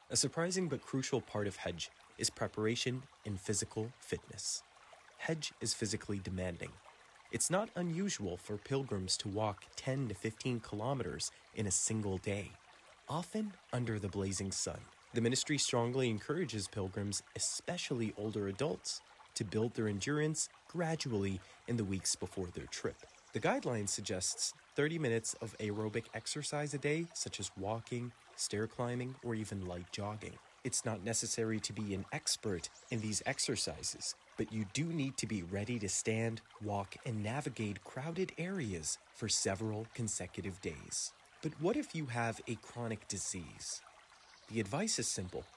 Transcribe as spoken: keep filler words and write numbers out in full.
A surprising but crucial part of Hajj is preparation and physical fitness. Hajj is physically demanding. It's not unusual for pilgrims to walk ten to fifteen kilometers in a single day, often under the blazing sun. The ministry strongly encourages pilgrims, especially older adults, to build their endurance gradually in the weeks before their trip. The guideline suggests thirty minutes of aerobic exercise a day, such as walking, stair climbing, or even light jogging. It's not necessary to be an expert in these exercises, but you do need to be ready to stand, walk, and navigate crowded areas for several consecutive days. But what if you have a chronic disease? The advice is simple.